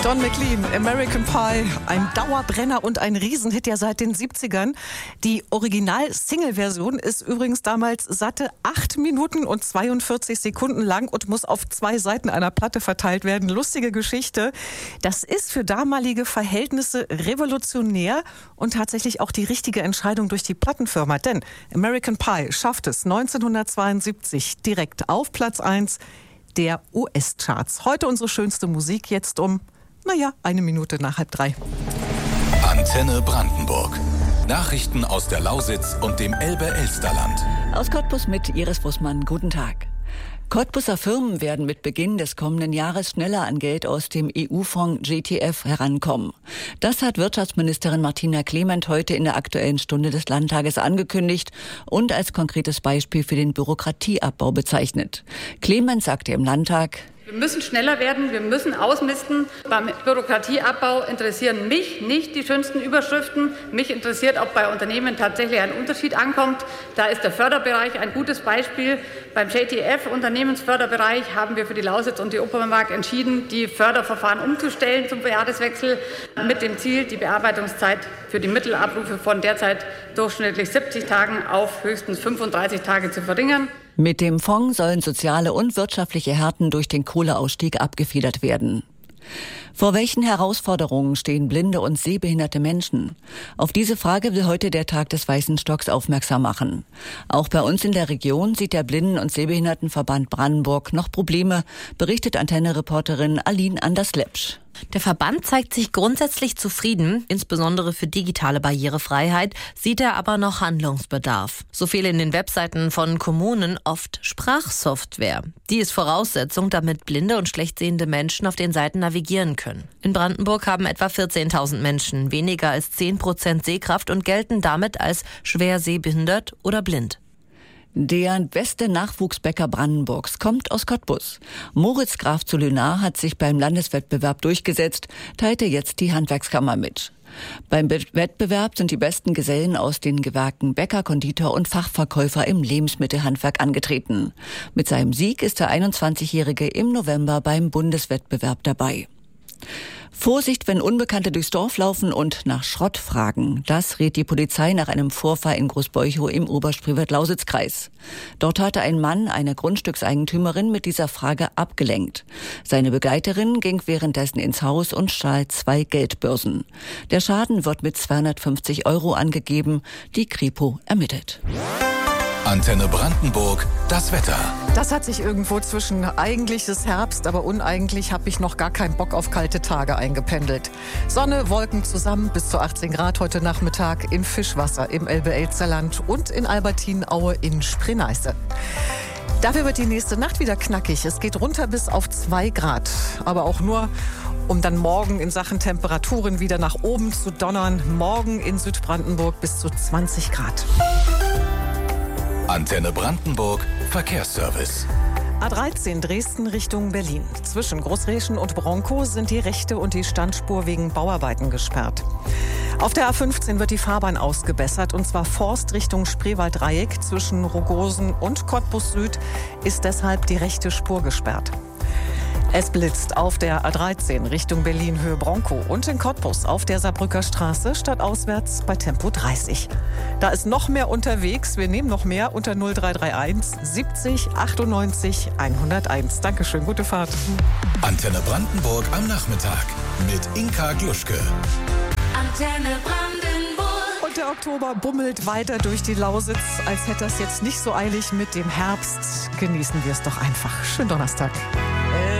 Don McLean, American Pie, ein Dauerbrenner und ein Riesenhit ja seit den 70ern. Die Original-Single-Version ist übrigens damals satte 8 Minuten und 42 Sekunden lang und muss auf 2 Seiten einer Platte verteilt werden. Lustige Geschichte. Das ist für damalige Verhältnisse revolutionär und tatsächlich auch die richtige Entscheidung durch die Plattenfirma. Denn American Pie schafft es 1972 direkt auf Platz 1 der US-Charts. Heute unsere schönste Musik, jetzt um 1 Minute nach 2:30. Antenne Brandenburg. Nachrichten aus der Lausitz und dem Elbe-Elsterland. Aus Cottbus mit Iris Bussmann. Guten Tag. Cottbuser Firmen werden mit Beginn des kommenden Jahres schneller an Geld aus dem EU-Fonds GTF herankommen. Das hat Wirtschaftsministerin Martina Clement heute in der Aktuellen Stunde des Landtages angekündigt und als konkretes Beispiel für den Bürokratieabbau bezeichnet. Clement sagte im Landtag: Wir müssen schneller werden, wir müssen ausmisten. Beim Bürokratieabbau interessieren mich nicht die schönsten Überschriften. Mich interessiert, ob bei Unternehmen tatsächlich ein Unterschied ankommt. Da ist der Förderbereich ein gutes Beispiel. Beim JTF, Unternehmensförderbereich, haben wir für die Lausitz und die Obermark entschieden, die Förderverfahren umzustellen zum Jahreswechsel mit dem Ziel, die Bearbeitungszeit für die Mittelabrufe von derzeit durchschnittlich 70 Tagen auf höchstens 35 Tage zu verringern. Mit dem Fonds sollen soziale und wirtschaftliche Härten durch den Kohleausstieg abgefedert werden. Vor welchen Herausforderungen stehen blinde und sehbehinderte Menschen? Auf diese Frage will heute der Tag des Weißen Stocks aufmerksam machen. Auch bei uns in der Region sieht der Blinden- und Sehbehindertenverband Brandenburg noch Probleme, berichtet Antenne-Reporterin Aline Anders-Lepsch. Der Verband zeigt sich grundsätzlich zufrieden, insbesondere für digitale Barrierefreiheit, sieht er aber noch Handlungsbedarf. So fehlt in den Webseiten von Kommunen oft Sprachsoftware. Die ist Voraussetzung, damit blinde und schlechtsehende Menschen auf den Seiten navigieren können. In Brandenburg haben etwa 14.000 Menschen weniger als 10% Sehkraft und gelten damit als schwer sehbehindert oder blind. Der beste Nachwuchsbäcker Brandenburgs kommt aus Cottbus. Moritz Graf zu Lünar hat sich beim Landeswettbewerb durchgesetzt, teilte jetzt die Handwerkskammer mit. Beim Wettbewerb sind die besten Gesellen aus den Gewerken Bäcker, Konditor und Fachverkäufer im Lebensmittelhandwerk angetreten. Mit seinem Sieg ist der 21-Jährige im November beim Bundeswettbewerb dabei. Vorsicht, wenn Unbekannte durchs Dorf laufen und nach Schrott fragen. Das rät die Polizei nach einem Vorfall in Großbeuchow im Oberspreewald-Lausitz-Kreis. Dort hatte ein Mann eine Grundstückseigentümerin mit dieser Frage abgelenkt. Seine Begleiterin ging währenddessen ins Haus und stahl 2 Geldbörsen. Der Schaden wird mit 250 € angegeben. Die Kripo ermittelt. Antenne Brandenburg, das Wetter. Das hat sich irgendwo zwischen eigentlich ist Herbst, aber uneigentlich habe ich noch gar keinen Bock auf kalte Tage eingependelt. Sonne, Wolken zusammen bis zu 18 Grad heute Nachmittag in Fischwasser im Elbe-Elsterland und in Albertinaue in Spree-Neiße. Dafür wird die nächste Nacht wieder knackig. Es geht runter bis auf 2 Grad, aber auch nur, um dann morgen in Sachen Temperaturen wieder nach oben zu donnern. Morgen in Südbrandenburg bis zu 20 Grad. Antenne Brandenburg, Verkehrsservice. A13 Dresden Richtung Berlin. Zwischen Großreschen und Bronkow sind die rechte und die Standspur wegen Bauarbeiten gesperrt. Auf der A15 wird die Fahrbahn ausgebessert, und zwar Forst Richtung Spreewald-Dreieck. Zwischen Rogosen und Cottbus Süd ist deshalb die rechte Spur gesperrt. Es blitzt auf der A13 Richtung Berlin Höhe Bronkow und in Cottbus auf der Saarbrücker Straße stadtauswärts bei Tempo 30. Da ist noch mehr unterwegs. Wir nehmen noch mehr unter 0331 70 98 101. Dankeschön, gute Fahrt. Antenne Brandenburg am Nachmittag mit Inka Gluschke. Antenne Brandenburg. Und der Oktober bummelt weiter durch die Lausitz, als hätte es jetzt nicht so eilig mit dem Herbst. Genießen wir es doch einfach. Schönen Donnerstag.